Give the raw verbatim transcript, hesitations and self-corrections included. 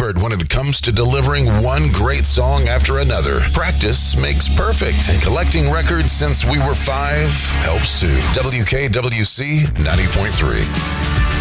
expert when it comes to delivering one great song after another. Practice makes perfect, and collecting records since we were five helps too. W K W C ninety point three.